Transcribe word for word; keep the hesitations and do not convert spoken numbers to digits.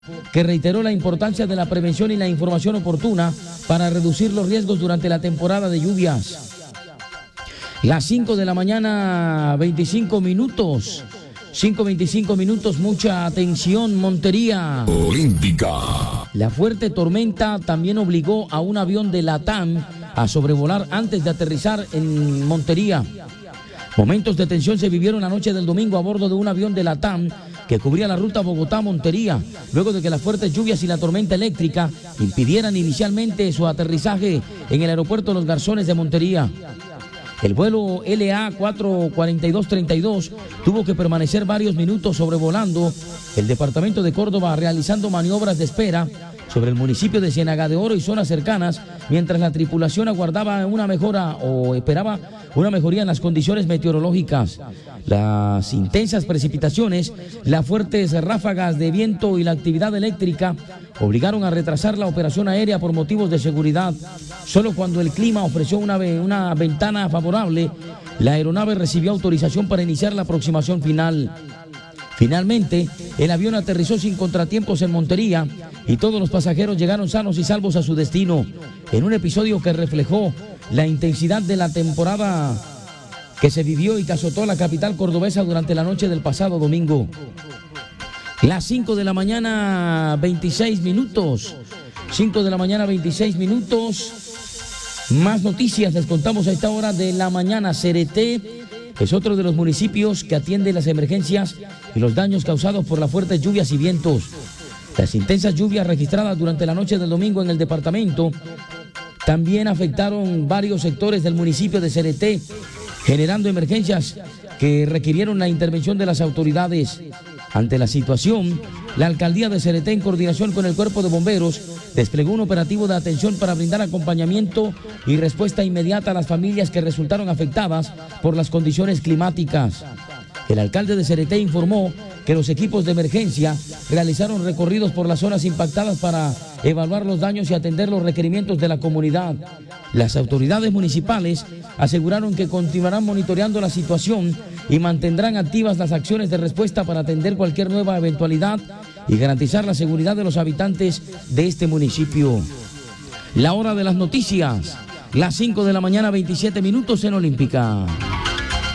que reiteró la importancia de la prevención y la información oportuna para reducir los riesgos durante la temporada de lluvias. Las cinco de la mañana, veinticinco minutos. cinco veinticinco minutos, mucha atención, Montería. Olímpica. La fuerte tormenta también obligó a un avión de LATAM a sobrevolar antes de aterrizar en Montería. Momentos de tensión se vivieron la noche del domingo a bordo de un avión de LATAM que cubría la ruta Bogotá-Montería, luego de que las fuertes lluvias y la tormenta eléctrica impidieran inicialmente su aterrizaje en el aeropuerto Los Garzones de Montería. El vuelo L A cuatro cuarenta y dos treinta y dos tuvo que permanecer varios minutos sobrevolando el departamento de Córdoba, realizando maniobras de espera sobre el municipio de Ciénaga de Oro y zonas cercanas, mientras la tripulación aguardaba una mejora o esperaba una mejoría en las condiciones meteorológicas. Las intensas precipitaciones, las fuertes ráfagas de viento y la actividad eléctrica obligaron a retrasar la operación aérea por motivos de seguridad. Solo cuando el clima ofreció una, una ventana favorable, la aeronave recibió autorización para iniciar la aproximación final. Finalmente, el avión aterrizó sin contratiempos en Montería y todos los pasajeros llegaron sanos y salvos a su destino, en un episodio que reflejó la intensidad de la temporada que se vivió y que azotó la capital cordobesa durante la noche del pasado domingo. Las cinco de la mañana, veintiséis minutos. cinco de la mañana, veintiséis minutos. Más noticias les contamos a esta hora de la mañana. Cereté es otro de los municipios que atiende las emergencias y los daños causados por las fuertes lluvias y vientos. Las intensas lluvias registradas durante la noche del domingo en el departamento también afectaron varios sectores del municipio de Cereté, generando emergencias que requirieron la intervención de las autoridades. Ante la situación, la alcaldía de Cereté, en coordinación con el cuerpo de bomberos, desplegó un operativo de atención para brindar acompañamiento y respuesta inmediata a las familias que resultaron afectadas por las condiciones climáticas. El alcalde de Cereté informó que los equipos de emergencia realizaron recorridos por las zonas impactadas para evaluar los daños y atender los requerimientos de la comunidad. Las autoridades municipales aseguraron que continuarán monitoreando la situación y mantendrán activas las acciones de respuesta para atender cualquier nueva eventualidad y garantizar la seguridad de los habitantes de este municipio. La hora de las noticias, las cinco de la mañana, veintisiete minutos en Olímpica.